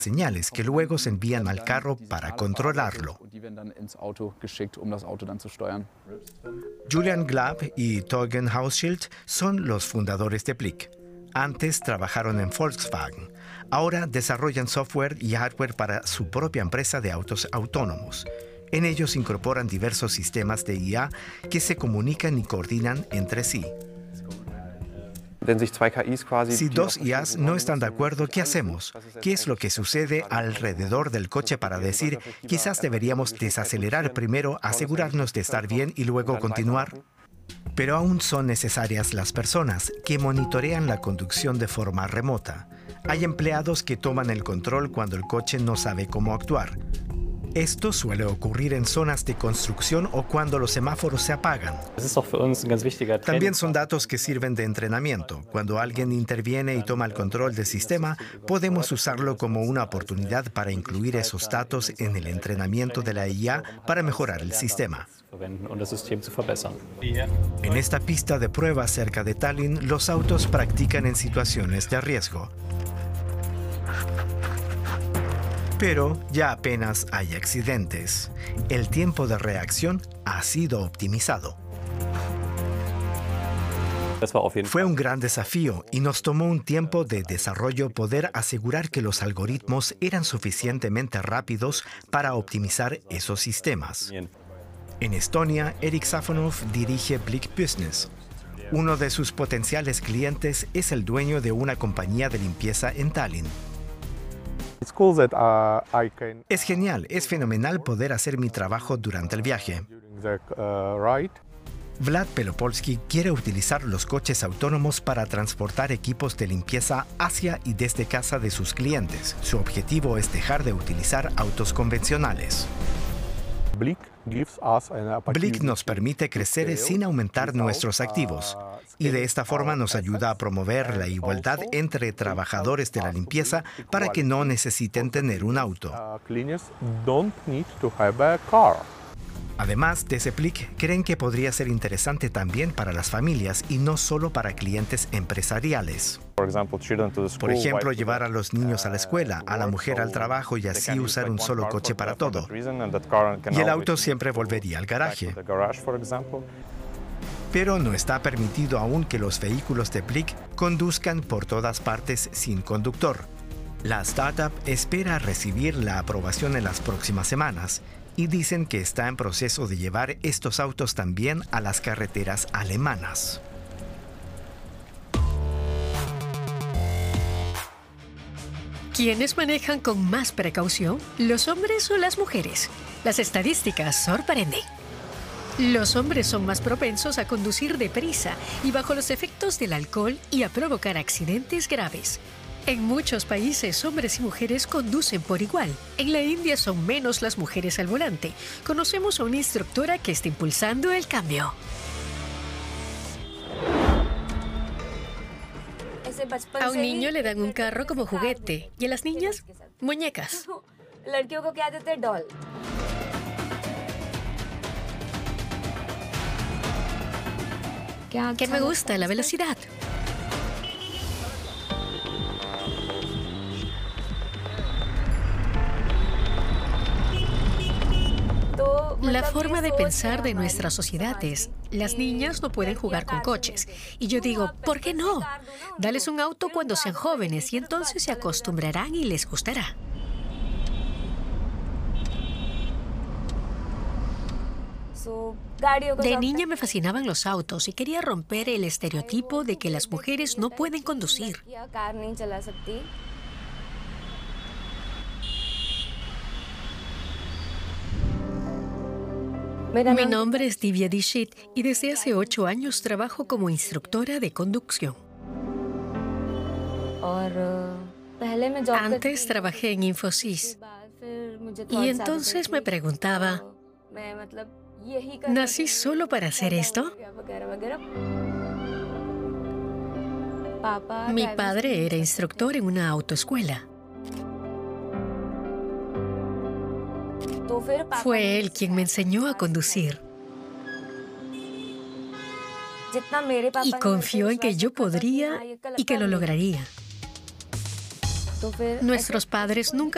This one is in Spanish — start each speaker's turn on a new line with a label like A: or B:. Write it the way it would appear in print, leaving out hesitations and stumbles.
A: señales que luego se envían al carro para controlarlo. Julian Glab y Torgen Hauschild son los fundadores de Blick. Antes trabajaron en Volkswagen. Ahora desarrollan software y hardware para su propia empresa de autos autónomos. En ellos incorporan diversos sistemas de IA que se comunican y coordinan entre sí. Si dos IAs no están de acuerdo, ¿qué hacemos? ¿Qué es lo que sucede alrededor del coche para decir, quizás deberíamos desacelerar primero, asegurarnos de estar bien y luego continuar? Pero aún son necesarias las personas que monitorean la conducción de forma remota. Hay empleados que toman el control cuando el coche no sabe cómo actuar. Esto suele ocurrir en zonas de construcción o cuando los semáforos se apagan. También son datos que sirven de entrenamiento. Cuando alguien interviene y toma el control del sistema, podemos usarlo como una oportunidad para incluir esos datos en el entrenamiento de la IA para mejorar el sistema. En esta pista de prueba cerca de Tallinn, los autos practican en situaciones de riesgo. Pero ya apenas hay accidentes. El tiempo de reacción ha sido optimizado. Fue un gran desafío y nos tomó un tiempo de desarrollo poder asegurar que los algoritmos eran suficientemente rápidos para optimizar esos sistemas. En Estonia, Erik Safonov dirige Blick Business. Uno de sus potenciales clientes es el dueño de una compañía de limpieza en Tallinn. Es genial, es fenomenal poder hacer mi trabajo durante el viaje. Vlad Pelopolsky quiere utilizar los coches autónomos para transportar equipos de limpieza hacia y desde casa de sus clientes. Su objetivo es dejar de utilizar autos convencionales. Blick nos permite crecer sin aumentar nuestros activos y de esta forma nos ayuda a promover la igualdad entre trabajadores de la limpieza para que no necesiten tener un auto. Además, desde Blick creen que podría ser interesante también para las familias y no solo para clientes empresariales. Por ejemplo, llevar a los niños a la escuela, a la mujer al trabajo y así usar un solo coche para todo. Y el auto siempre volvería al garaje. Pero no está permitido aún que los vehículos de Blick conduzcan por todas partes sin conductor. La startup espera recibir la aprobación en las próximas semanas y dicen que está en proceso de llevar estos autos también a las carreteras alemanas.
B: ¿Quiénes manejan con más precaución? ¿Los hombres o las mujeres? Las estadísticas sorprenden. Los hombres son más propensos a conducir deprisa y bajo los efectos del alcohol y a provocar accidentes graves. En muchos países, hombres y mujeres conducen por igual. En la India son menos las mujeres al volante. Conocemos a una instructora que está impulsando el cambio. A un niño le dan un carro como juguete y a las niñas, muñecas. ¿Qué me gusta? La velocidad. La forma de pensar de nuestra sociedad es, las niñas no pueden jugar con coches. Y yo digo, ¿por qué no? Dales un auto cuando sean jóvenes y entonces se acostumbrarán y les gustará. De niña me fascinaban los autos y quería romper el estereotipo de que las mujeres no pueden conducir. Mi nombre es Divya Dixit y desde hace 8 años trabajo como instructora de conducción. Antes trabajé en Infosys y entonces me preguntaba, ¿nací solo para hacer esto? Mi padre era instructor en una autoescuela. Fue él quien me enseñó a conducir. Y confió en que yo podría y que lo lograría. Nuestros padres nunca